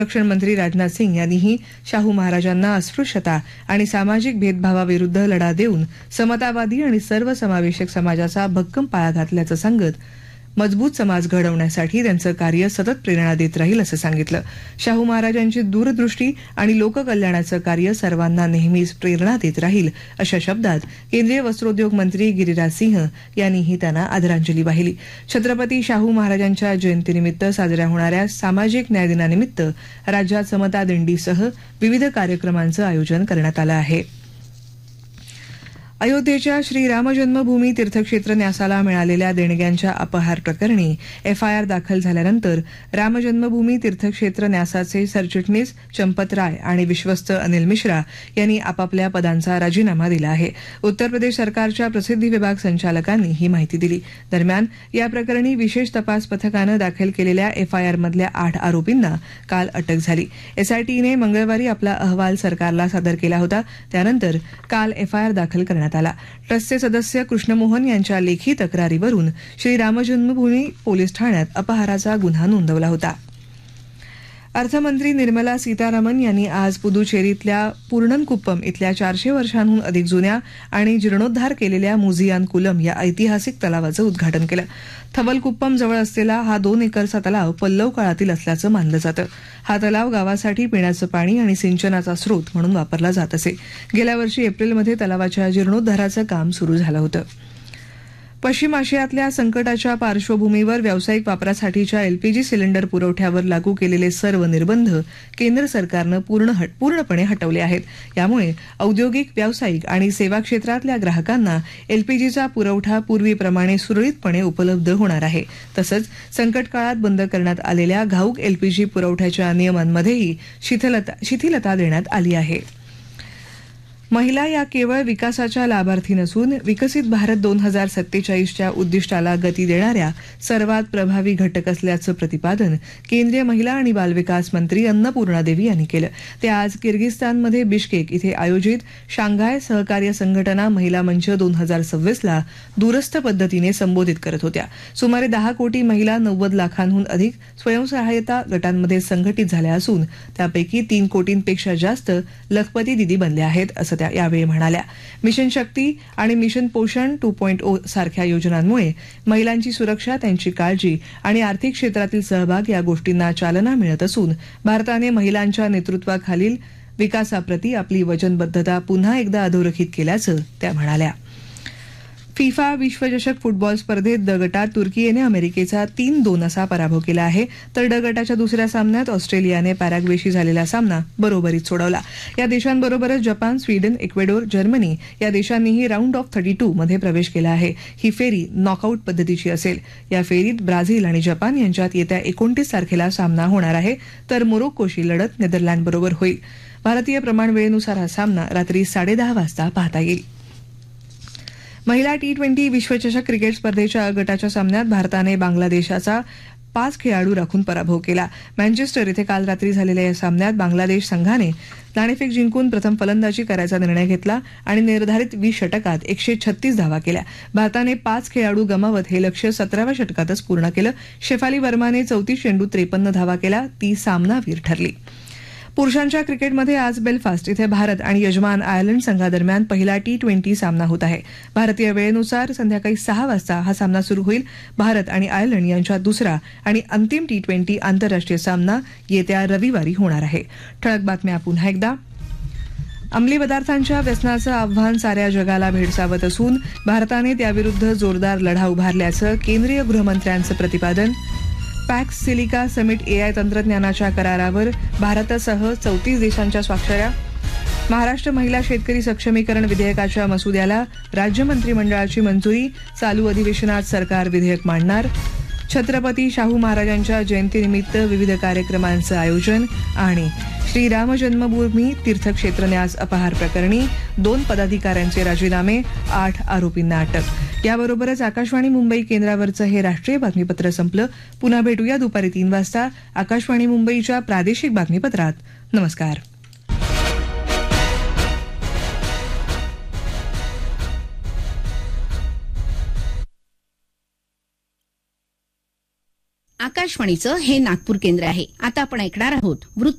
संरक्षण मंत्री राजनाथ सिंग यांनीही शाहू महाराजांना अस्पृश्यता आणि सामाजिक भेदभावाविरुद्ध लढा देऊन समतावादी आणि सर्वसमावेशक समाजाचा भक्कम पाया घातल्याचं सांगत मजबूत समाज घडवण्यासाठी त्यांचं कार्य सतत प्रेरणा देत राहील असं सांगितलं. शाहू महाराजांची दूरदृष्टी आणि लोककल्याणाचं कार्य सर्वांना नेहमीच प्रेरणा देत राहील अशा शब्दात केंद्रीय वस्त्रोद्योग मंत्री गिरिराज सिंह यांनीही त्यांना आदरांजली वाहिली. छत्रपती शाहू महाराजांच्या जयंतीनिमित्त साजऱ्या होणाऱ्या सामाजिक न्याय दिनानिमित्त राज्यात समता दिंडीसह विविध कार्यक्रमांचं आयोजन करण्यात आलं आहे. अयोध्येच्या श्रीराम जन्मभूमी तीर्थक्षेत्र न्यासाला मिळालेल्या देणग्यांच्या अपहार प्रकरणी एफआयआर दाखल झाल्यानंतर राम जन्मभूमी तीर्थक्षेत्र न्यासाचे सरचिटणीस चंपत राय आणि विश्वस्त अनिल मिश्रा यांनी आपापल्या पदांचा राजीनामा दिला आहे. उत्तर प्रदेश सरकारच्या प्रसिद्धी विभाग संचालकांनी ही माहिती दिली. दरम्यान या प्रकरणी विशेष तपास पथकानं दाखल केलेल्या एफआयआरमधल्या 8 आरोपींना काल अटक झाली. एसआयटीने मंगळवारी आपला अहवाल सरकारला सादर केला होता. त्यानंतर काल एफआयआर दाखल करण्यात आला. ट्रस्टचे सदस्य कृष्णमोहन यांच्या लेखी तक्रारीवरून श्रीराम जन्मभूमी पोलीस ठाण्यात अपहाराचा गुन्हा नोंदवला होता. अर्थमंत्री निर्मला सीतारामन यांनी आज पुदुचेरीतल्या पूर्णनकुप्पम इथल्या 400 वर्षांहून अधिक जुन्या आणि जीर्णोद्धार केलेल्या मुझियान कुलम या ऐतिहासिक तलावाचं उद्घाटन केलं. थवलकुप्पम जवळ असलेला हा 2 एकरचा तलाव पल्लव काळातील असल्याचं मानलं जातं. हा तलाव गावासाठी पिण्याचं पाणी आणि सिंचनाचा स्रोत म्हणून वापरला जात असे. गेल्या वर्षी एप्रिलमध्ये तलावाच्या जीर्णोद्धाराचं काम सुरू झालं होतं. पश्चिम आशियातल्या संकटाच्या पार्श्वभूमीवर व्यावसायिक वापरासाठीच्या एलपीजी सिलेंडर पुरवठ्यावर लागू केलेले सर्व निर्बंध केंद्र सरकारनं पूर्णपणे हटवले आहेत. यामुळे औद्योगिक, व्यावसायिक आणि सेवा क्षेत्रातल्या ग्राहकांना एलपीजीचा पुरवठा पूर्वीप्रमाणे सुरळीतपणे उपलब्ध होणार आहे. तसंच संकट काळात बंद करण्यात आलेल्या घाऊक एलपीजी पुरवठ्याच्या नियमांमध्येही शिथिलता देण्यात आली आहे. महिला या केवळ विकासाच्या लाभार्थी नसून विकसित भारत 2047च्या उद्दिष्टाला गती देणाऱ्या सर्वात प्रभावी घटक असल्याचं प्रतिपादन केंद्रीय महिला आणि बालविकास मंत्री अन्नपूर्णा देवी यांनी केलं. ते आज किर्गिस्तानमध्ये बिश्केक इथे आयोजित शांघाय सहकार्य संघटना महिला मंच 2026ला दूरस्थ पद्धतीने संबोधित करत होत्या. सुमारे 10 कोटी महिला 90 लाखांहून अधिक स्वयंसहाय्यता गटांमध्ये संघटित झाल्या असून त्यापैकी 3 कोटींपेक्षा जास्त लखपती दिदी बनल्या आहेत असं त्या यावेळी म्हणाल्या. मिशन शक्ती आणि मिशन पोषण 2.0 सारख्या योजनांमुळे महिलांची सुरक्षा, त्यांची काळजी आणि आर्थिक क्षेत्रातील सहभाग या गोष्टींना चालना मिळत असून भारताने महिलांच्या नेतृत्वाखालील विकासाप्रती आपली वचनबद्धता पुन्हा एकदा अधोरेखित केल्याचं त्या म्हणाल्या. फिफा विश्वचषक फुटबॉल स्पर्धेत ड गटात तुर्कीने अमेरिकेचा 3-2 असा पराभव केला आहे. तर ड गटाच्या दुसऱ्या सामन्यात ऑस्ट्रेलियाने पॅराग्वेशी झालेला सामना बरोबरीत सोडवला. या देशांबरोबरच जपान, स्वीडन, इक्वेडोर, जर्मनी या देशांनीही राऊंड ऑफ 32 मध्ये प्रवेश केला आहे. ही फेरी नॉकआउट पद्धतीची असेल. या फेरीत ब्राझील आणि जपान यांच्यात येत्या 29 तारखेला सामना होणार आहे. तर मोरोक्कोशी लढत नेदरलँडबरोबर होईल. भारतीय प्रमाण वेळेनुसार हा सामना रात्री 10:30 वाजता पाहता येईल. महिला T20 विश्वचषक क्रिकेट स्पर्धेच्या अ गटाच्या सामन्यात भारताने बांगलादेशाचा 5 खेळाडू राखून पराभव केला. मँचेस्टर इथे काल रात्री झालेल्या या सामन्यात बांगलादेश संघाने नाणेफेक जिंकून प्रथम फलंदाजी करायचा निर्णय घेतला आणि निर्धारित 20 षटकात 136 धावा केल्या. भारताने 5 खेळाडू गमावत हे लक्ष्य 17व्या षटकातच पूर्ण केलं. शेफाली वर्माने 34 चेंडूत 53 धावा केल्या. ती सामनावीर ठरली. पुरुषांच्या क्रिकेटमध्ये आज बेलफास्ट इथे भारत आणि यजमान आयर्लंड संघादरम्यान पहिला T20 सामना होत आहे. भारतीय वेळेनुसार संध्याकाळी 6 वाजता हा सामना सुरू होईल. भारत आणि आयर्लंड यांच्यात दुसरा आणि अंतिम T20 आंतरराष्ट्रीय सामना येत्या रविवारी होणार आहे. ठळक बातम्या पुन्हा एकदा. अंमली पदार्थांच्या व्यसनाचं आव्हान साऱ्या जगाला भेडसावत असून भारताने त्याविरुद्ध जोरदार लढा उभारल्याचं केंद्रीय गृहमंत्र्यांचं प्रतिपादन. पॅक्स सिलिका समिट AI तंत्रज्ञानाच्या करारावर भारतासह 34 देशांच्या स्वाक्षऱ्या. महाराष्ट्र महिला शेतकरी सक्षमीकरण विधेयकाच्या मसुद्याला राज्य मंत्रिमंडळाची मंजुरी. चालू अधिवेशनात सरकार विधेयक मांडणार. छत्रपती शाहू महाराजांच्या जयंतीनिमित्त विविध कार्यक्रमांचं आयोजन. आणि श्रीराम जन्मभूमी तीर्थक्षेत्र न्यास अपहार प्रकरणी 2 पदाधिकाऱ्यांचे राजीनामे, 8 आरोपींना अटक. याबरोबरच आकाशवाणी मुंबई केंद्रावरचं हे राष्ट्रीय बातमीपत्र संपलं. पुन्हा भेटूया दुपारी 3 वाजता आकाशवाणी मुंबईच्या प्रादेशिक बातमीपत्रात. नमस्कार. आकाशवाणीचं हे नागपूर केंद्र आहे. आता आपण ऐकणार आहोत वृत्त